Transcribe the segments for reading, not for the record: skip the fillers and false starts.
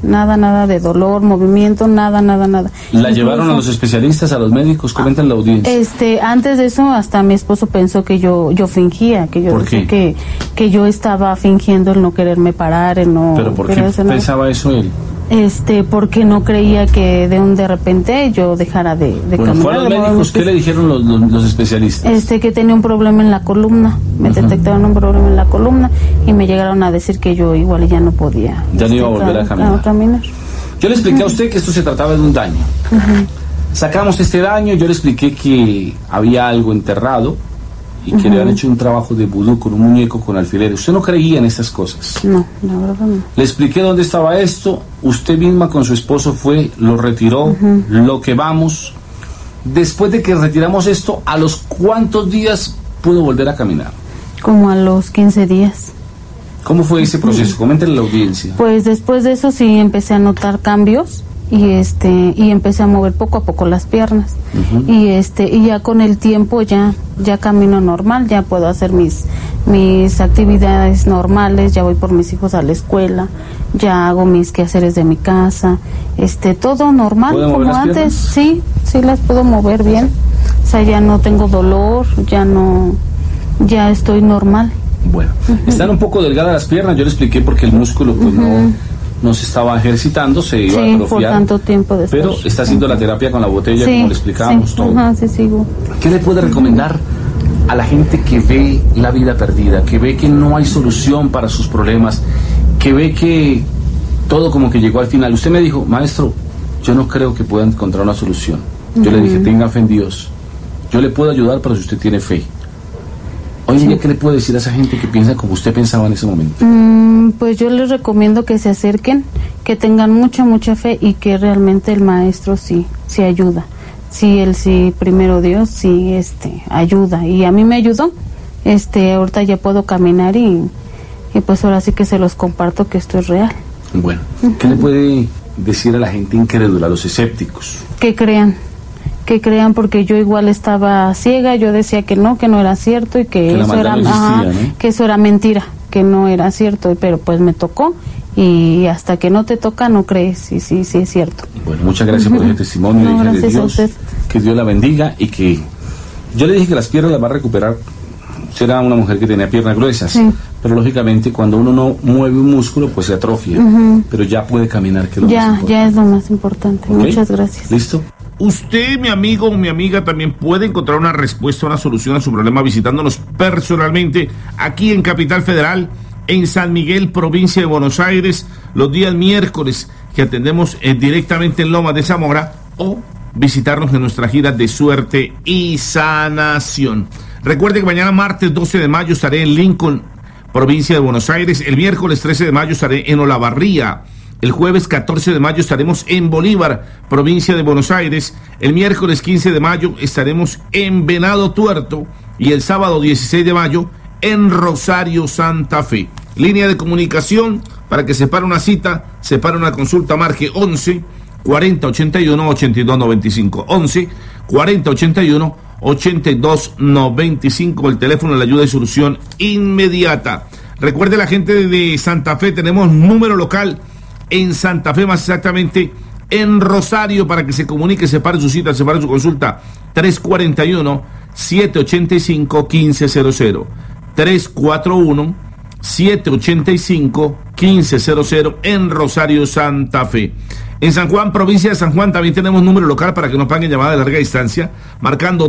nada de dolor, movimiento, nada. ¿La llevaron a los especialistas, a los médicos? Comentan la audiencia. Antes de eso, hasta mi esposo pensó que yo fingía, que yo decía que yo estaba fingiendo el no quererme parar, el no. ¿Pero por qué pensaba eso él? Porque no creía que de repente yo dejara de caminar. ¿Fue a los médicos? ¿Qué le dijeron los especialistas? Que tenía un problema en la columna, me detectaron un problema en la columna y me llegaron a decir que yo igual ya no podía. Ya no iba a volver a caminar. Yo le expliqué a usted que esto se trataba de un daño. Sacamos este daño, yo le expliqué que había algo enterrado y que le habían hecho un trabajo de vudú con un muñeco con alfileres. Usted no creía en estas cosas. No, la verdad no. Le expliqué dónde estaba esto, usted misma con su esposo fue, lo retiró, lo quemamos. Después de que retiramos esto, ¿a los cuántos días pudo volver a caminar? Como a los 15 días. ¿Cómo fue ese proceso? Coméntenle a la audiencia. Pues después de eso sí empecé a notar cambios y empecé a mover poco a poco las piernas. Y ya con el tiempo ya camino normal, ya puedo hacer mis actividades normales, ya voy por mis hijos a la escuela, ya hago mis quehaceres de mi casa, todo normal como antes. Sí las puedo mover bien. O sea, ya no tengo dolor, ya estoy normal. Bueno, están un poco delgadas las piernas, yo le expliqué porque el músculo pues no se estaba ejercitando, se iba a atrofiar. Por tanto tiempo después. Pero está haciendo la terapia con la botella, como le explicábamos todo. Sí, sigo. ¿Qué le puede recomendar a la gente que ve la vida perdida, que ve que no hay solución para sus problemas, que ve que todo como que llegó al final? Usted me dijo, maestro, yo no creo que pueda encontrar una solución. Yo le dije, tenga fe en Dios. Yo le puedo ayudar, pero si usted tiene fe. Hoy en día, ¿qué le puede decir a esa gente que piensa como usted pensaba en ese momento? Pues yo les recomiendo que se acerquen, que tengan mucha fe y que realmente el maestro sí ayuda. Sí, primero Dios, sí, ayuda. Y a mí me ayudó. Ahorita ya puedo caminar y pues ahora sí que se los comparto que esto es real. Bueno, ¿qué le puede decir a la gente incrédula, a los escépticos? Que crean, porque yo igual estaba ciega, yo decía que no era cierto y que eso era, que eso era mentira, que no era cierto, pero pues me tocó y hasta que no te toca no crees, sí es cierto. Bueno, muchas gracias por ese testimonio, no, de Dios, que Dios la bendiga y que yo le dije que las piernas las va a recuperar. Será una mujer que tenía piernas gruesas, pero lógicamente cuando uno no mueve un músculo pues se atrofia, pero ya puede caminar, que es lo más importante. Ya es lo más importante. Muchas gracias. ¿Listo? Usted, mi amigo o mi amiga, también puede encontrar una respuesta, una solución a su problema visitándonos personalmente aquí en Capital Federal, en San Miguel, provincia de Buenos Aires, los días miércoles que atendemos directamente en Lomas de Zamora, o visitarnos en nuestra gira de suerte y sanación. Recuerde que mañana martes 12 de mayo estaré en Lincoln, provincia de Buenos Aires. El miércoles 13 de mayo estaré en Olavarría. El jueves 14 de mayo estaremos en Bolívar, provincia de Buenos Aires. El miércoles 15 de mayo estaremos en Venado Tuerto. Y el sábado 16 de mayo en Rosario, Santa Fe. Línea de comunicación para que separe una cita, separe una consulta, marque 11 40 81 82 95. 11 40 81 82 95. El teléfono de la ayuda y solución inmediata. Recuerde, la gente de Santa Fe, tenemos número local en Santa Fe, más exactamente en Rosario, para que se comunique, separe su cita, separe su consulta. 341-785-1500. 341-785-1500 en Rosario, Santa Fe. En San Juan, provincia de San Juan, también tenemos número local para que nos paguen llamada de larga distancia, marcando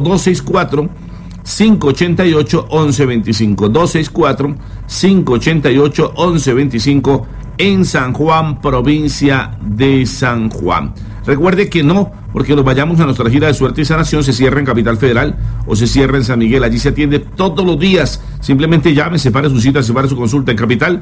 264-588-1125. 264-588-1125 en San Juan, provincia de San Juan. Recuerde que no, porque nos vayamos a nuestra gira de suerte y sanación, se cierra en Capital Federal o se cierra en San Miguel. Allí se atiende todos los días. Simplemente llame, separe su cita, separe su consulta en Capital.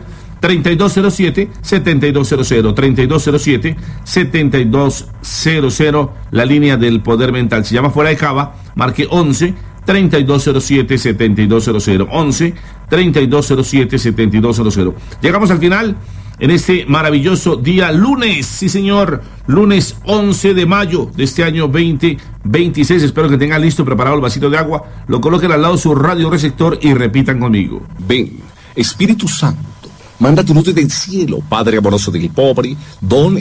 3207-7200, 3207-7200, la línea del poder mental. Si llama fuera de Cava, marque 11 3207-7200, 11 3207-7200. Llegamos al final en este maravilloso día lunes, sí señor, lunes 11 de mayo de este año 2026. Espero que tengan listo, preparado el vasito de agua, lo coloquen al lado de su radio receptor y repitan conmigo. Ven, Espíritu Santo, manda tu luz desde el cielo, Padre amoroso del pobre, don